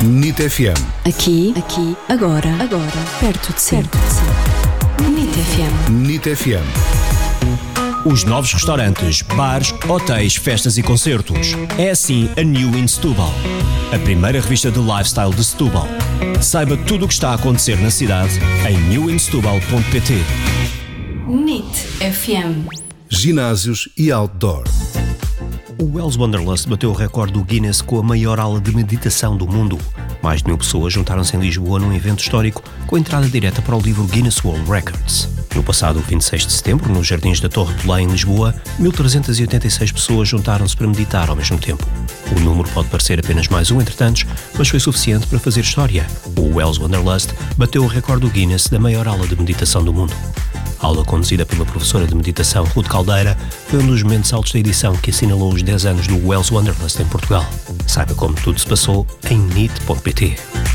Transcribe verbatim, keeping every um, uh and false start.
N I T F M. Aqui, aqui, agora, agora, perto de si. Perto de si. N I T F M. N I T F M. Os novos restaurantes, bares, hotéis, festas e concertos. É assim a New in Setúbal, a primeira revista de lifestyle de Setúbal. Saiba tudo o que está a acontecer na cidade em new in setúbal ponto pt. N I T F M. Ginásios e outdoor. O Wells Wanderlust bateu o recorde do Guinness com a maior aula de meditação do mundo. Mais de mil pessoas juntaram-se em Lisboa num evento histórico com entrada direta para o livro Guinness World Records. No passado vinte e seis de setembro, nos Jardins da Torre de Belém, em Lisboa, mil trezentas e oitenta e seis pessoas juntaram-se para meditar ao mesmo tempo. O número pode parecer apenas mais um entre tantos, mas foi suficiente para fazer história. O Wells Wanderlust bateu o recorde do Guinness da maior aula de meditação do mundo. A aula conduzida pela professora de meditação Ruth Caldeira foi um dos momentos altos da edição que assinalou os dez anos do Wells Wanderlust em Portugal. Saiba como tudo se passou em N I T ponto pt.